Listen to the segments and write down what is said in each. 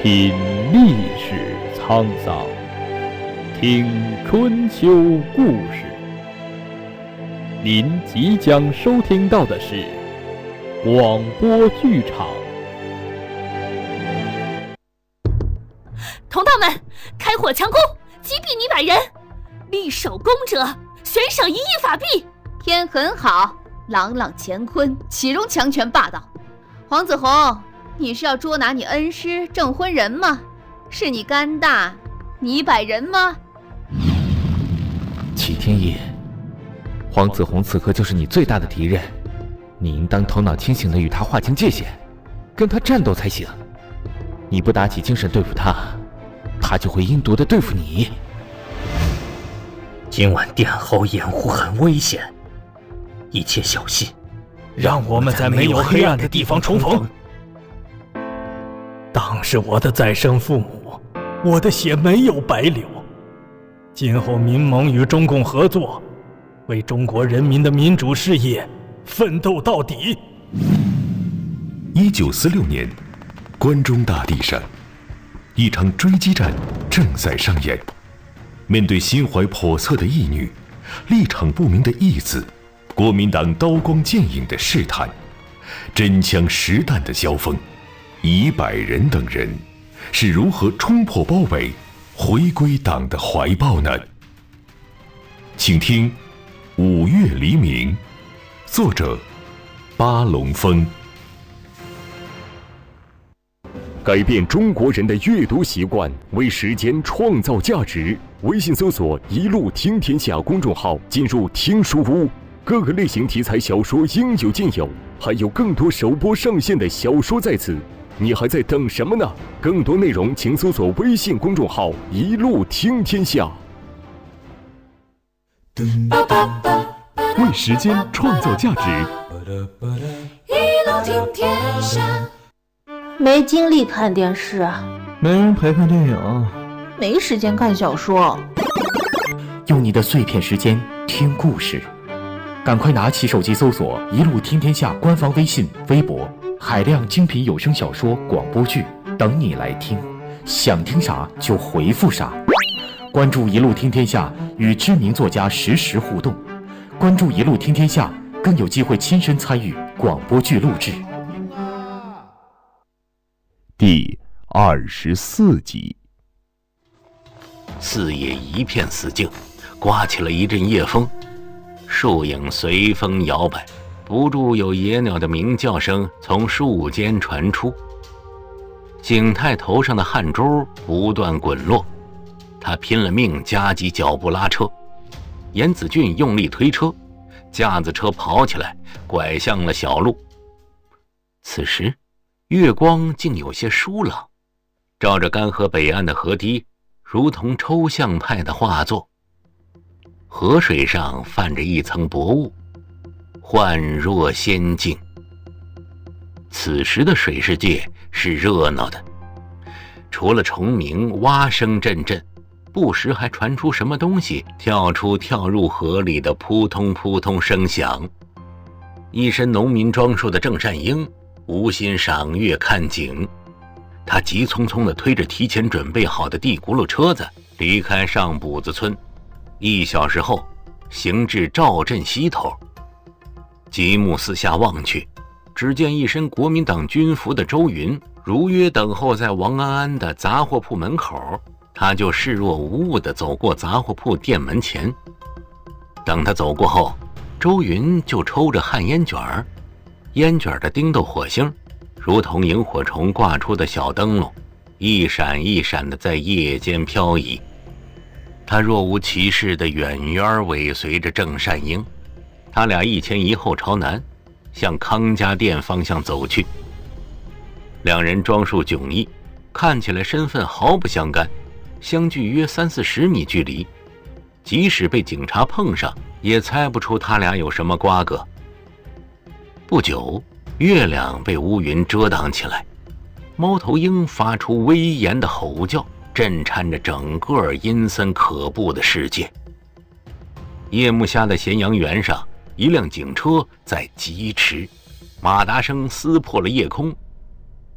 品历史沧桑，听春秋故事。您即将收听到的是广播剧场。 同道们，开火强攻，击毙你100人，立首功者悬赏1亿法币。 天很好，朗朗乾坤，岂容强权霸道？黄子弘，你是要捉拿你恩师郑昏人吗？是你肝大，你100人吗？ 启天意，黄子弘此刻就是你最大的敌人，你应当头脑清醒地与他划清界限，跟他战斗才行。你不打起精神对付他，他就会阴毒地对付你。 今晚殿后掩护很危险，一切小心，让我们在没有黑暗的地方重逢。党是我的再生父母，我的血没有白流。今后民盟与中共合作，为中国人民的民主事业奋斗到底。 1946年，关中大地上，一场追击战正在上演。面对心怀叵测的义女，立场不明的义子，国民党刀光剑影的试探，真枪实弹的交锋，以100人等人是如何冲破包围，回归党的怀抱呢？请听《5月黎明》，作者巴龙峰。 改变中国人的阅读习惯，为时间创造价值。微信搜索“一路听天下”公众号，进入听书屋，各个类型题材小说应有尽有，还有更多首播上线的小说在此。你还在等什么呢？更多内容请搜索微信公众号“一路听天下”。 为时间创造价值， 一路听天下。 没精力看电视， 没人陪看电影， 没时间看小说。 用你的碎片时间听故事，赶快拿起手机搜索“一路听天下”官方微信、微博，海量精品有声小说、广播剧等你来听，想听啥就回复啥。关注“一路听天下”，与知名作家实时互动。关注“一路听天下”，更有机会亲身参与广播剧录制。 第24集。 四野一片死静，刮起了一阵夜风，树影随风摇摆，不住有野鸟的鸣叫声从树间传出。景泰头上的汗珠不断滚落，他拼了命加急脚步拉车。严子俊用力推车，架子车跑起来，拐向了小路。此时月光竟有些疏朗，照着干河北岸的河堤，如同抽象派的画作。河水上泛着一层薄雾，幻若仙境。此时的水世界是热闹的，除了虫鸣，蛙声阵阵，不时还传出什么东西跳入河里的扑通扑通声响。一身农民装束的郑善英无心赏月看景，他急匆匆地推着提前准备好的地轱辘车子离开上堡子村。1小时后行至赵镇西头，极目四下望去，只见一身国民党军服的周云如约等候在王安安的杂货铺门口。他就视若无物地走过杂货铺店门前。等他走过后，周云就抽着旱烟卷儿，烟卷的丁豆火星如同萤火虫挂出的小灯笼，一闪一闪的在夜间飘移。他若无其事的远远尾随着郑善英，他俩一前一后朝南，向康家店方向走去。两人装束迥异，看起来身份毫不相干，相距约30-40米距离，即使被警察碰上，也猜不出他俩有什么瓜葛。不久，月亮被乌云遮挡起来，猫头鹰发出威严的吼叫，震颤着整个阴森可怖的世界。夜幕下的咸阳原上，一辆警车在疾驰，马达声撕破了夜空。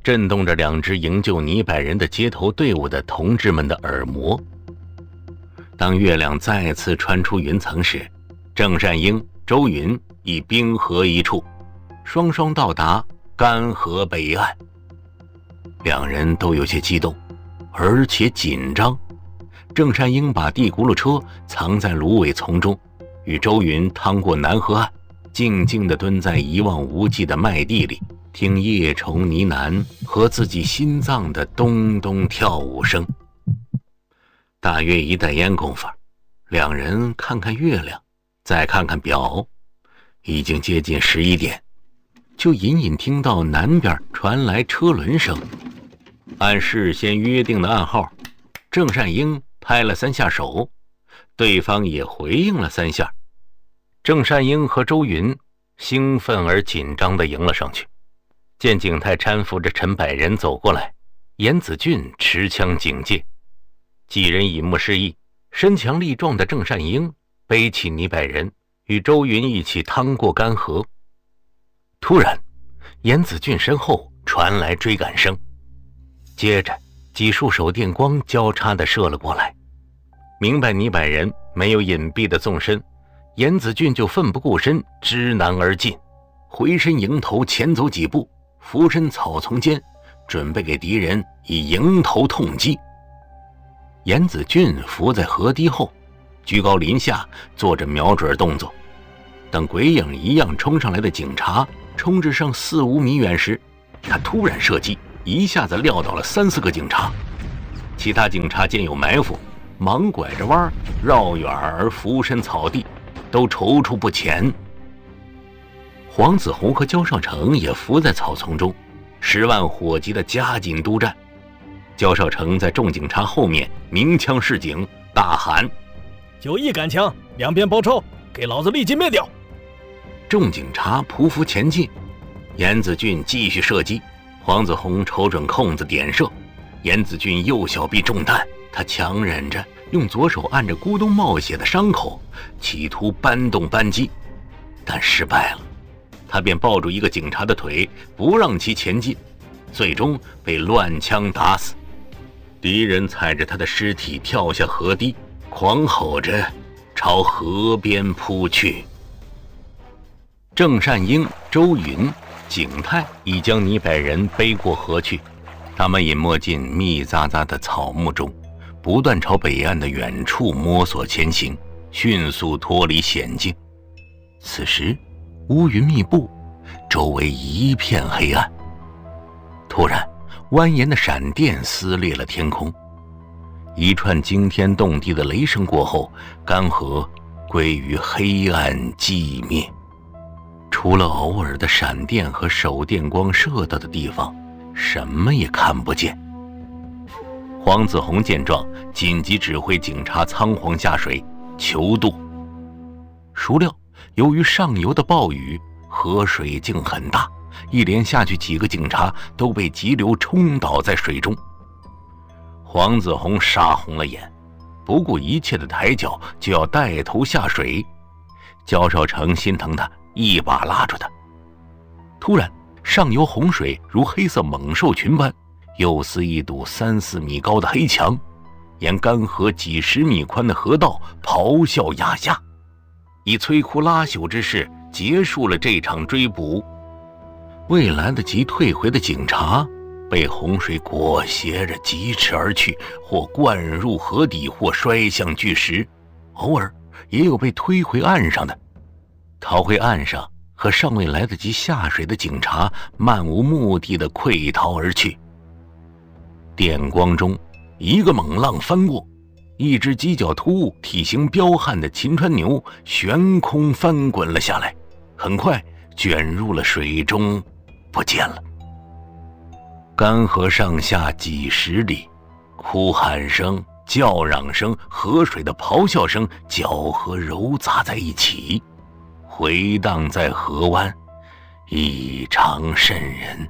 震动着2支营救泥百人的街头队伍的同志们的耳膜。当月亮再次穿出云层时，郑善英、周云已冰河一处，双双到达干河北岸。2人都有些激动，而且紧张。郑善英把地轱辘车藏在芦苇丛中，与周云趟过南河岸，静静地蹲在一望无际的麦地里，听叶虫呢喃和自己心脏的咚咚跳舞声。大约1袋烟功夫，2人看看月亮，再看看表，已经接近11点，就隐隐听到南边传来车轮声。按事先约定的暗号，郑善英拍了3下手，对方也回应了3下。郑善英和周云兴奋而紧张地迎了上去。见景泰搀扶着陈百人走过来，严子俊持枪警戒。几人以目示意，身强力壮的郑善英背起泥百人，与周云一起趟过干河。突然，严子俊身后传来追赶声，接着几束手电光交叉地射了过来。明白泥百人没有隐蔽的纵身，严子俊就奋不顾身知难而进，回身迎头前走几步，俯身草丛间，准备给敌人以迎头痛击。严子俊伏在河堤后，居高临下做着瞄准动作。等鬼影一样冲上来的警察冲至上4-5米远时，他突然射击，一下子撂倒了3-4个警察。其他警察见有埋伏，忙拐着弯绕远而俯身草地，都踌躇不前。黄子红和焦少成也伏在草丛中，10万火急的加紧督战。焦少成在众警察后面鸣枪示警，大喊： 就一杆枪，2边包抄，给老子立即灭掉！ 众警察匍匐前进，严子俊继续射击，黄子红瞅准空子点射。严子俊右小臂中弹，他强忍着用左手按着咕咚冒血的伤口，企图搬动扳机，但失败了。他便抱住一个警察的腿，不让其前进，最终被乱枪打死。敌人踩着他的尸体跳下河堤，狂吼着朝河边扑去。郑善英、周云、景泰已将泥百人背过河去，他们隐没进密匝匝的草木中，不断朝北岸的远处摸索前行，迅速脱离险境。此时乌云密布，周围一片黑暗。突然，蜿蜒的闪电撕裂了天空，一串惊天动地的雷声过后，干河归于黑暗寂灭。除了偶尔的闪电和手电光射到的地方，什么也看不见。黄子红见状，紧急指挥警察仓皇下水求渡。孰料由于上游的暴雨，河水径很大，一连下去几个警察都被急流冲倒在水中。黄子红杀红了眼，不顾一切的抬脚就要带头下水。焦少成心疼他，一把拉住他。突然，上游洪水如黑色猛兽群般，又似一堵3-4米高的黑墙，沿干河几10米宽的河道咆哮压下，以摧枯拉朽之势结束了这场追捕。未来得及退回的警察被洪水裹挟着疾驰而去，或灌入河底，或摔向巨石，偶尔也有被推回岸上的。逃回岸上和尚未来得及下水的警察漫无目的地溃逃而去。电光中，一个猛浪翻过，一只犄角突兀、体型彪悍的秦川牛悬空翻滚了下来，很快卷入了水中，不见了。干河上下几10里，哭喊声、叫嚷声、河水的咆哮声搅和糅杂在一起，回荡在河湾，异常瘆人。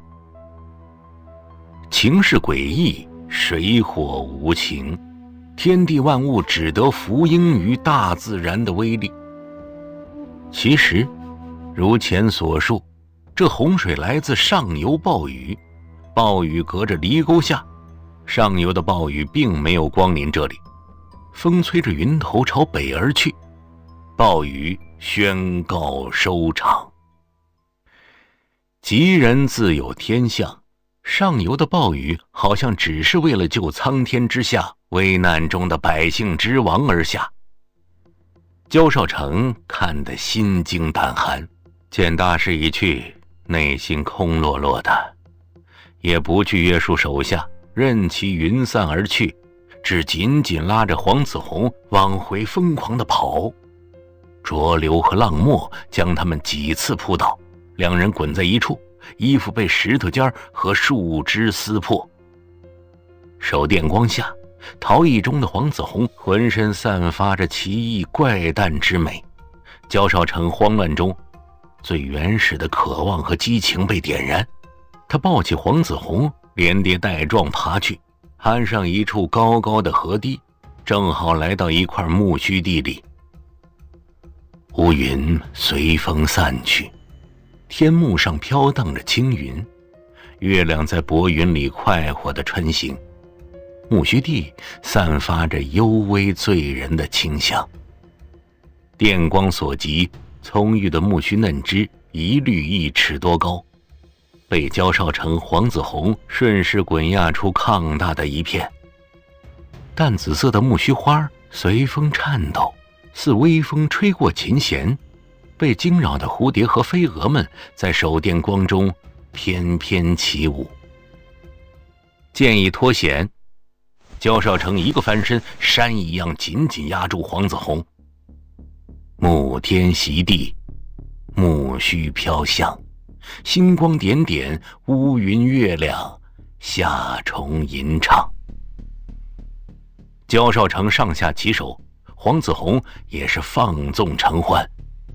情势诡异，水火无情，天地万物只得服膺于大自然的威力。其实如前所述，这洪水来自上游暴雨， 暴雨隔着离沟下，上游的暴雨并没有光临这里，风吹着云头朝北而去，暴雨宣告收场。吉人自有天相，上游的暴雨好像只是为了救苍天之下危难中的百姓之王而下。焦少成看得心惊胆寒，见大势已去，内心空落落的，也不去约束手下，任其云散而去，只紧紧拉着黄子弘往回疯狂地跑。浊流和浪沫将他们几次扑倒，两人滚在一处，衣服被石头尖和树枝撕破。手电光下，逃逸中的黄子弘浑身散发着奇异怪诞之美。焦少成慌乱中，最原始的渴望和激情被点燃，他抱起黄子弘，连跌带撞爬去，攀上一处高高的河堤，正好来到一块木须地里。乌云随风散去，天幕上飘荡着青云，月亮在薄云里快活地穿行，木须地散发着幽微醉人的清香。电光所及，葱郁的木须嫩枝一律1尺多高，被焦少成、黄子弘顺势滚压出抗大的一片。淡紫色的木须花随风颤抖，似微风吹过琴弦，被惊扰的蝴蝶和飞蛾们在手电光中翩翩起舞。剑一脱弦，焦少成一个翻身，山一样紧紧压住黄子弘。木天席地，木须飘香，星光点点，乌云月亮，夏虫吟唱。焦少成上下其手，黄子弘也是放纵成欢。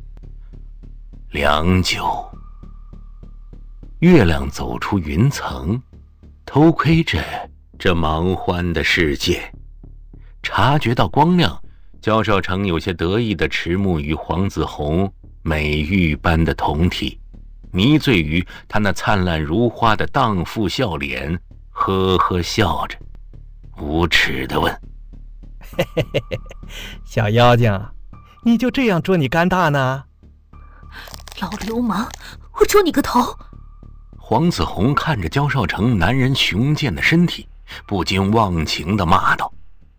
良久，月亮走出云层，偷窥着这忙欢的世界。察觉到光亮，焦少成有些得意地迟目于黄子弘美玉般的酮体，迷醉于他那灿烂如花的荡妇笑脸，呵呵笑着，无耻地问： 嘿嘿嘿嘿，小妖精，你就这样捉你干大呢？ 老流氓，我捉你个头！ 黄子弘看着焦少成男人雄健的身体，不禁忘情地骂道。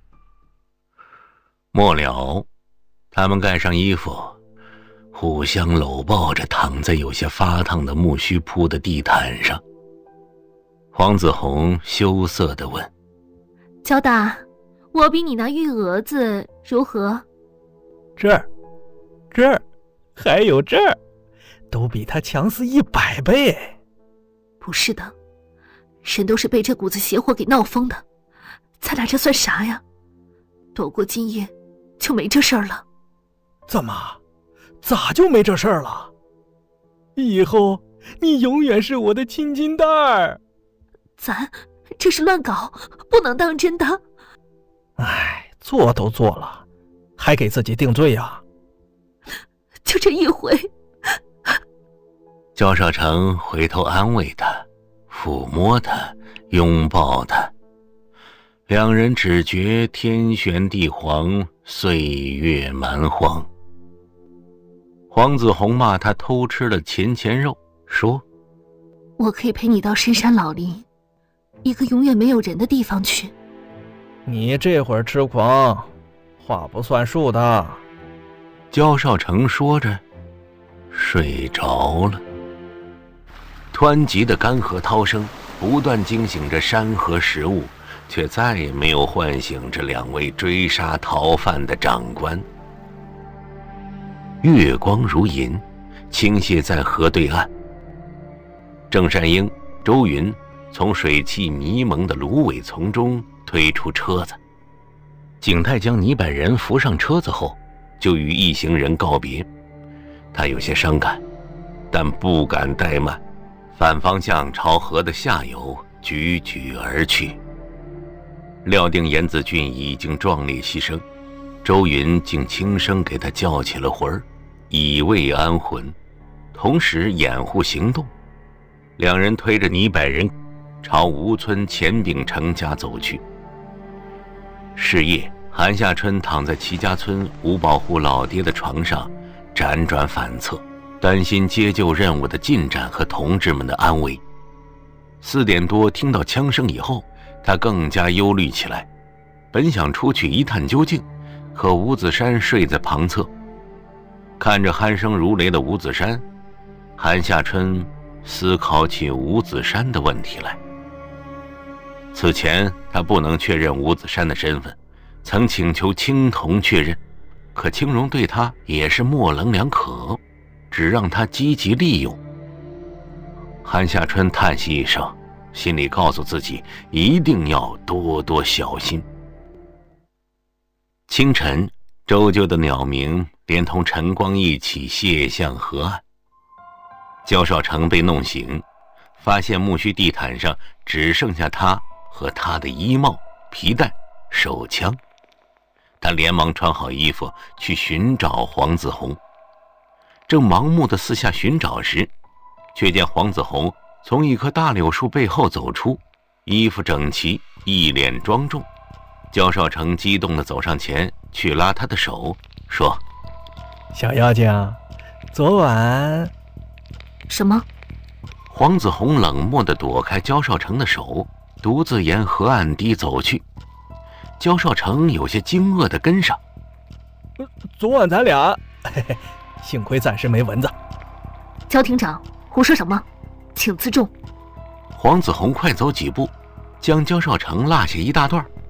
末了，他们盖上衣服，互相搂抱着躺在有些发烫的木须铺的地毯上。黄子弘羞涩地问： 焦大，我比你那玉蛾子如何？ 这儿，还有这儿，都比他强似100倍。 不是的，人都是被这股子邪火给闹疯的，咱俩这算啥呀？躲过今夜就没这事儿了。 怎么？咋就没这事儿了？以后你永远是我的亲金蛋儿。 咱这是乱搞，不能当真的。 哎，做都做了，还给自己定罪呀？ 就这一回。 焦少成回头安慰他，抚摸他，拥抱他，两人只觉天旋地黄，岁月蛮荒。黄子弘骂他偷吃了钱钱肉，说： 我可以陪你到深山老林，一个永远没有人的地方去。 你这会儿痴狂，话不算数的。 焦少成说着睡着了。湍急的干涸涛声不断惊醒着山河食物，却再也没有唤醒这两位追杀逃犯的长官。月光如银，倾泻在河对岸。郑善英、周云从水汽迷蒙的芦苇丛中推出车子，景泰将倪百人扶上车子后，就与一行人告别。他有些伤感，但不敢怠慢，反方向朝河的下游踽踽而去。料定严子俊已经壮烈牺牲，周云竟轻声给他叫起了魂儿，以慰安魂，同时掩护行动。两人推着倪百人朝吴村钱秉成家走去。是夜，韩夏春躺在齐家村吴保户老爹的床上，辗转反侧，担心接救任务的进展和同志们的安危。4点多听到枪声以后，他更加忧虑起来，本想出去一探究竟，可吴子山睡在旁侧。看着鼾声如雷的吴子山，韩夏春思考起吴子山的问题来。此前他不能确认吴子山的身份，曾请求青铜确认，可青荣对他也是模棱两可，只让他积极利用。韩夏春叹息一声，心里告诉自己一定要多多小心。清晨，周啾的鸟鸣连同晨光一起泻向河岸。焦少成被弄醒，发现木须地毯上只剩下他和他的衣帽、皮带、手枪。他连忙穿好衣服去寻找黄子红。正盲目的四下寻找时，却见黄子红从一棵大柳树背后走出，衣服整齐，一脸庄重。焦少成激动地走上前去拉他的手，说： 小妖精，昨晚…… 什么？ 黄子红冷漠地躲开焦少成的手，独自沿河岸堤走去。焦少成有些惊愕地跟上。 昨晚咱俩，嘿嘿，幸亏暂时没蚊子。 焦庭长，胡说什么？请自重。 黄子红快走几步，将焦少成落下一大段，